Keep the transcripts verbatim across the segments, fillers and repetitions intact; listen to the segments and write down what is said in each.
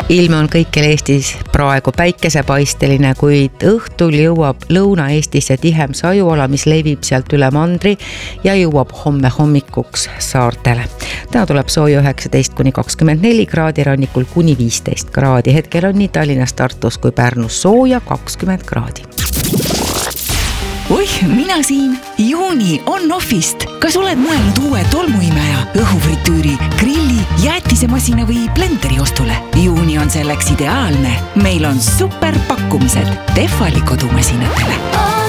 Ilm on kõikjal Eestis praegu päikesepaisteline, kuid õhtul jõuab Lõuna-Eestisse tihem sajuala, mis levib sealt üle mandri ja jõuab homme hommikuks saartele. Täna tuleb sooja üheksateist kuni kakskümmend neli kraadi, rannikul kuni viisteist kraadi. Hetkel on nii Tallinnas, Tartus kui Pärnus sooja kakskümmend kraadi. Oih, mina siin. Juuni on offist. Kas oled mõelnud uue tolmuimeja, õhufritüüri, grilli, jäätisemasina või blenderi ostule? Juuni on selleks ideaalne. Meil on super pakkumised Tehvali kodumasinatele.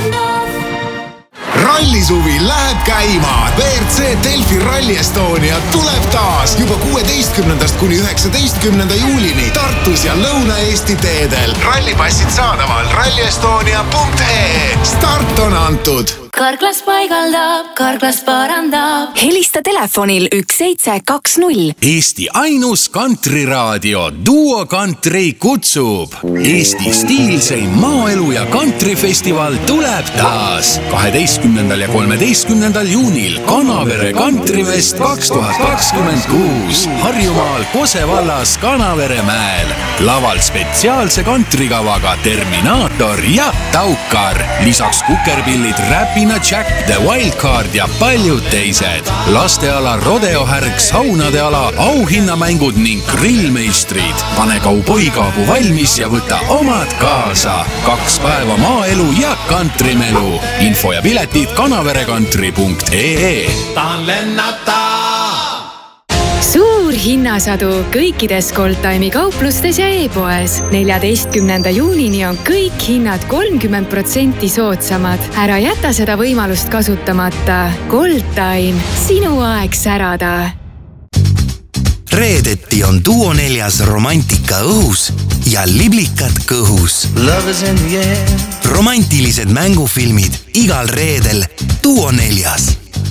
Rallisuvi läheb käima. V R C Delfi Rally Estonia tuleb taas juba kuueteistkümnendast kuni üheksateistkümnenda juulini Tartus ja Lõuna-Eesti teedel. Rallipassid saadaval ralli estonia punkt e e. Start on antud. Karklas paigaldab, Karklas parandab. Helista telefonil üks seitse kaks null. Eesti ainus kantriraadio Duo Country kutsub. Eesti stiilseim maaelu ja kantrifestival tuleb taas. kaheteistkümnendal ja kolmeteistkümnendal juunil Kanavere Kantrifest kaks tuhat kakskümmend kuus. Harjumaal Kose vallas Kanavere mäel. Laval spetsiaalse kantrikavaga Terminaator ja Taukar. Lisaks kukerpillid, räpin Jack, The Wildcard ja paljud teised. Lasteala, rodeohärg, saunade ala, auhinnamängud ning grillmeistrid. Pane kauboikaabu valmis ja võta omad kaasa. Kaks päeva maaelu ja kantrimelu. Info ja piletid kanaverekantri punkt e e. Tahan lennata! Suur hinnasadu kõikides Goldtime'i kauplustes ja e-poes. neljateistkümnenda juunini on kõik hinnad kolmkümmend protsenti soodsamad. Ära jäta seda võimalust kasutamata. Goldtime, sinu aeg särada. Reedeti on Duo neljas romantika õhus ja liblikad kõhus. Romantilised mängufilmid igal reedel Duo neljas.